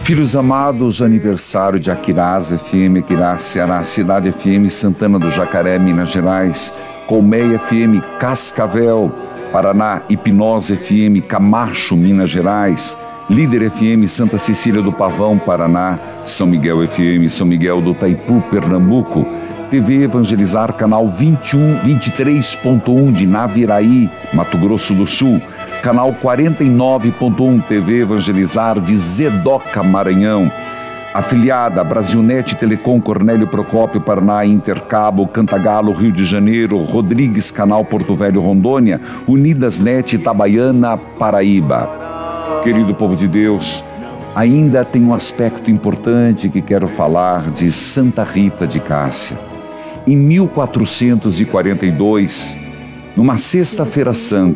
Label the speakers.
Speaker 1: Filhos amados, aniversário de Aquiraz FM, Aquiraz, Ceará, Cidade FM, Santana do Jacaré, Minas Gerais, Colmeia FM, Cascavel, Paraná, Hipnose FM, Camacho, Minas Gerais, Líder FM, Santa Cecília do Pavão, Paraná, São Miguel FM, São Miguel do Taipu, Pernambuco, TV Evangelizar, canal 23.1 de Naviraí, Mato Grosso do Sul, canal 49.1 TV Evangelizar de Zedoca, Maranhão, afiliada Brasilnet, Telecom, Cornélio Procópio, Paraná, Intercabo, Cantagalo, Rio de Janeiro, Rodrigues, canal Porto Velho, Rondônia, Unidas Net, Itabaiana, Paraíba. Querido povo de Deus, ainda tem um aspecto importante que quero falar de Santa Rita de Cássia. Em 1442, numa sexta-feira santa,